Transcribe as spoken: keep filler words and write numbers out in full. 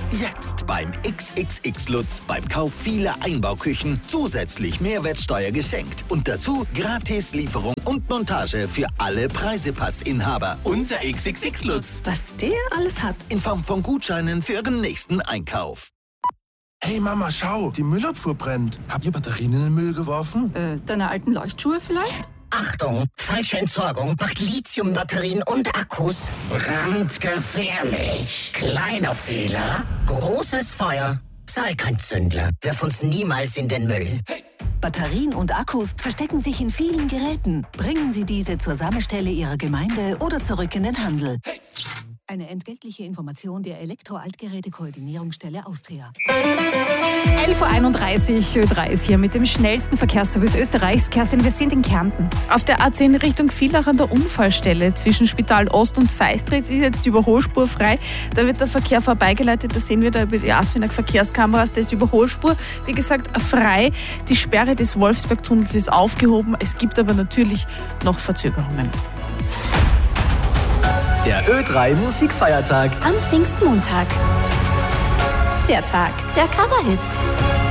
Jetzt beim X X X Lutz beim Kauf vieler Einbauküchen zusätzlich Mehrwertsteuer geschenkt. Und dazu gratis Lieferung und Montage für alle Preisepassinhaber. Unser X X X Lutz. Was der alles hat. In Form von Gutscheinen für Ihren nächsten Einkauf. Hey Mama, schau, die Müllabfuhr brennt. Habt ihr Batterien in den Müll geworfen? Äh, deine alten Leuchtschuhe vielleicht? Achtung, falsche Entsorgung macht Lithiumbatterien und Akkus brandgefährlich. Kleiner Fehler, großes Feuer. Sei kein Zündler. Wirf uns niemals in den Müll. Batterien und Akkus verstecken sich in vielen Geräten. Bringen Sie diese zur Sammelstelle Ihrer Gemeinde oder zurück in den Handel. Eine entgeltliche Information der Elektro-Altgeräte-Koordinierungsstelle Austria. elf Uhr einunddreißig, Ö drei ist hier mit dem schnellsten Verkehrsservice Österreichs. Kerstin, wir sind in Kärnten. Auf der A zehn Richtung Villach an der Unfallstelle zwischen Spital Ost und Feistritz ist jetzt die Überholspur frei. Da wird der Verkehr vorbeigeleitet. Da sehen wir da über die Asfinag Verkehrskameras. Da ist die Überholspur, wie gesagt, frei. Die Sperre des Wolfsbergtunnels ist aufgehoben. Es gibt aber natürlich noch Verzögerungen. Der Ö drei Musikfeiertag am Pfingstmontag. Der Tag der Coverhits.